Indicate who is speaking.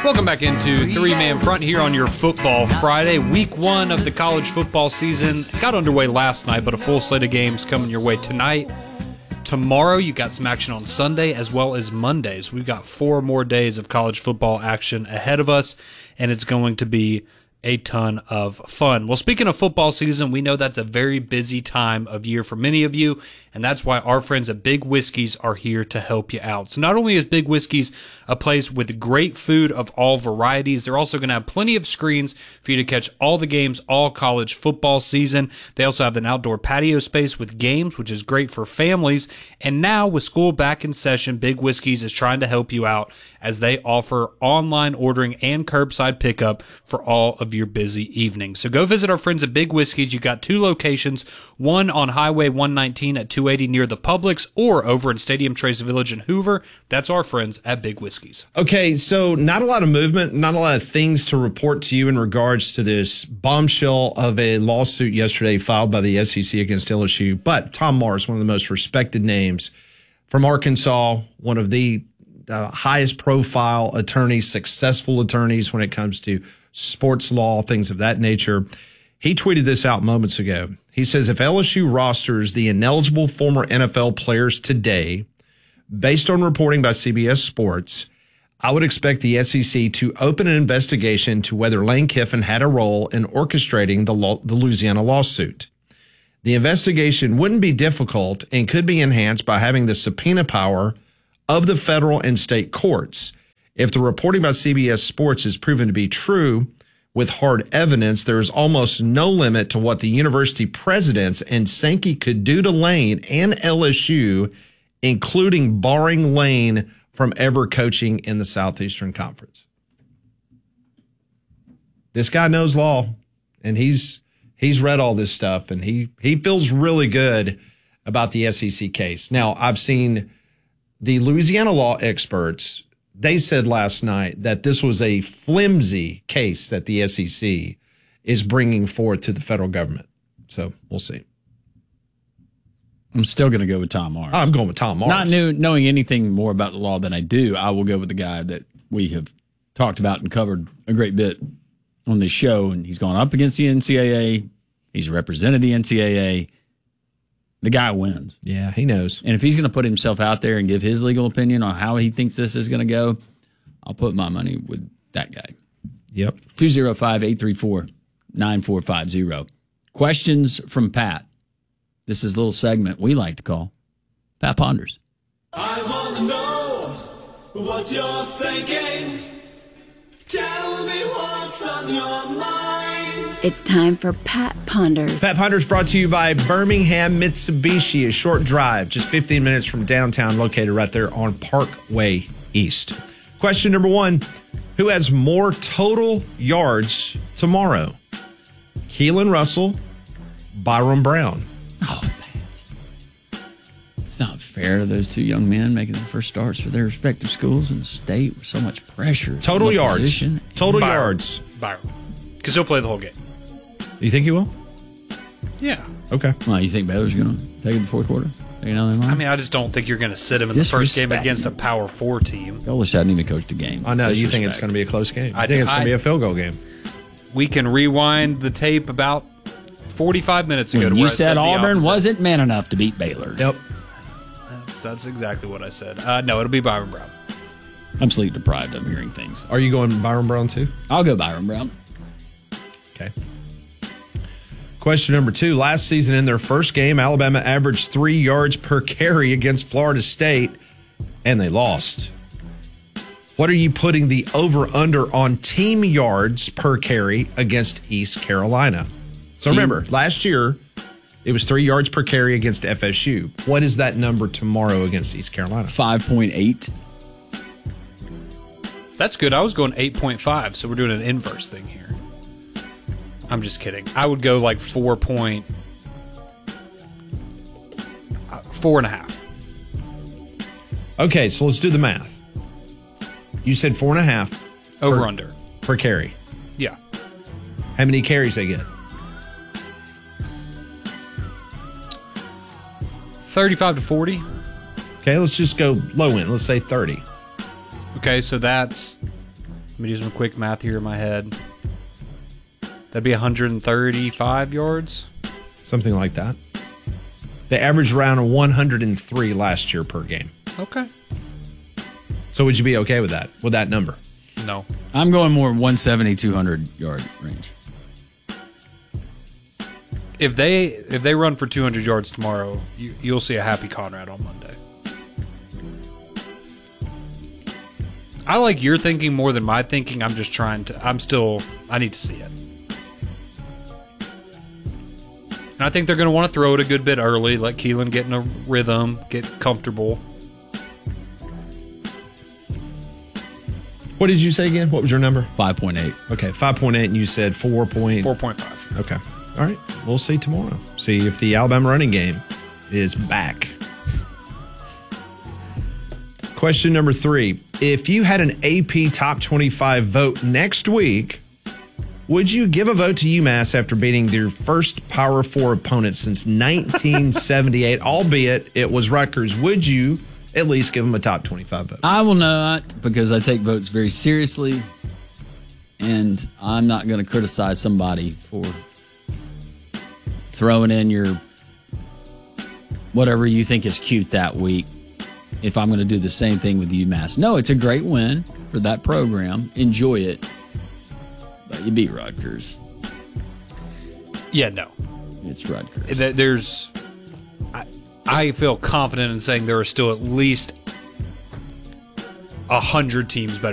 Speaker 1: Welcome back into Three-Man Front here on your Football Friday. Week 1 of the college football season got underway last night, but a full slate of games coming your way tonight. Tomorrow, you got some action on Sunday as well as Mondays. We've got 4 more days of college football action ahead of us, and it's going to be a ton of fun. Well, speaking of football season, we know that's a very busy time of year for many of you, and that's why our friends at Big Whiskeys are here to help you out. So not only is Big Whiskeys a place with great food of all varieties, they're also going to have plenty of screens for you to catch all the games all college football season. They also have an outdoor patio space with games, which is great for families. And now with school back in session, Big Whiskeys is trying to help you out as they offer online ordering and curbside pickup for all of your busy evenings. So go visit our friends at Big Whiskeys. You've got 2 locations, one on Highway 119 at 280 near the Publix, or over in Stadium Trace Village in Hoover. That's our friends at Big Whiskeys.
Speaker 2: Okay, so not a lot of movement, not a lot of things to report to you in regards to this bombshell of a lawsuit yesterday filed by the SEC against LSU. But Tom Morris, one of the most respected names from Arkansas, one of the highest profile attorneys, successful attorneys when it comes to sports law, things of that nature. He tweeted this out moments ago. He says, if LSU rosters the ineligible former NFL players today, based on reporting by CBS Sports, I would expect the SEC to open an investigation to whether Lane Kiffin had a role in orchestrating the Louisiana lawsuit. The investigation wouldn't be difficult and could be enhanced by having the subpoena power of the federal and state courts. If the reporting by CBS Sports is proven to be true, with hard evidence, there is almost no limit to what the university presidents and Sankey could do to Lane and LSU, including barring Lane from ever coaching in the Southeastern Conference. This guy knows law, and he's read all this stuff, and he feels really good about the SEC case. Now, I've seen the Louisiana law experts. They said last night that this was a flimsy case that the SEC is bringing forth to the federal government. So we'll see.
Speaker 3: I'm still going to go with Tom Morris.
Speaker 2: I'm going with Tom Morris.
Speaker 3: Not knowing anything more about the law than I do, I will go with the guy that we have talked about and covered a great bit on this show. And he's gone up against the NCAA. He's represented the NCAA. The guy wins.
Speaker 2: Yeah, he knows.
Speaker 3: And if he's going to put himself out there and give his legal opinion on how he thinks this is going to go, I'll put my money with that guy.
Speaker 2: Yep.
Speaker 3: 205-834-9450. Questions from Pat. This is a little segment we like to call Pat Ponders.
Speaker 4: I want to know what you're thinking. Tell me what's on your mind.
Speaker 5: It's time for Pat Ponders.
Speaker 2: Pat Ponders brought to you by Birmingham Mitsubishi, a short drive, just 15 minutes from downtown, located right there on Parkway East. Question number 1, who has more total yards tomorrow? Keelan Russell, Byron Brown.
Speaker 3: Oh, Pat. It's not fair to those 2 young men making their first starts for their respective schools in the state with so much pressure.
Speaker 2: Total yards.
Speaker 3: Position.
Speaker 2: Total
Speaker 1: Byron.
Speaker 2: yards.
Speaker 1: Byron. Because he'll play the whole game.
Speaker 2: You think he will?
Speaker 1: Yeah.
Speaker 2: Okay.
Speaker 3: Well, you think Baylor's going to take it in the fourth quarter?
Speaker 1: I mean, I just don't think you're going to sit him in the first game against a Power 4 team.
Speaker 3: Golesh hadn't even coached a game.
Speaker 2: I know. You think it's going to be a close game. I think it's going to be a field goal game.
Speaker 1: We can rewind the tape about 45 minutes ago.
Speaker 3: When you said Auburn wasn't man enough to beat Baylor.
Speaker 2: Yep.
Speaker 1: That's exactly what I said. No, it'll be Byron Brown.
Speaker 3: I'm sleep deprived. I'm hearing things.
Speaker 2: Are you going Byron Brown too?
Speaker 3: I'll go Byron Brown.
Speaker 2: Okay. Question number 2. Last season in their first game, Alabama averaged 3 yards per carry against Florida State, and they lost. What are you putting the over-under on team yards per carry against East Carolina? So remember, last year, it was 3 yards per carry against FSU. What is that number tomorrow against East Carolina?
Speaker 3: 5.8.
Speaker 1: That's good. I was going 8.5, so we're doing an inverse thing here. I'm just kidding. I would go like 4.5.
Speaker 2: Okay, so let's do the math. You said 4.5.
Speaker 1: Over under.
Speaker 2: Per carry.
Speaker 1: Yeah.
Speaker 2: How many carries they get?
Speaker 1: 35 to 40.
Speaker 2: Okay, let's just go low end. Let's say 30.
Speaker 1: Okay, so that's Let me do some quick math here in my head. That'd be 135 yards.
Speaker 2: Something like that. They averaged around 103 last year per game.
Speaker 1: Okay.
Speaker 2: So would you be okay with that number?
Speaker 1: No.
Speaker 3: I'm going more 170, 200 yard range.
Speaker 1: If they run for 200 yards tomorrow, you'll see a happy Conrad on Monday. I like your thinking more than my thinking. I need to see it. And I think they're going to want to throw it a good bit early, let Keelan get in a rhythm, get comfortable.
Speaker 2: What did you say again? What was your number?
Speaker 3: 5.8.
Speaker 2: Okay, 5.8, and you said 4.5.
Speaker 1: 4.5.
Speaker 2: Okay. All right. We'll see tomorrow. See if the Alabama running game is back. Question number 3. If you had an AP Top 25 vote next week, would you give a vote to UMass after beating their first Power 4 opponent since 1978, albeit it was Rutgers? Would you at least give them a top 25 vote?
Speaker 3: I will not, because I take votes very seriously, and I'm not going to criticize somebody for throwing in your whatever you think is cute that week if I'm going to do the same thing with UMass. No, it's a great win for that program. Enjoy it. But you beat Rutgers.
Speaker 1: Yeah, no.
Speaker 3: It's Rutgers.
Speaker 1: I feel confident in saying there are still at least 100 teams better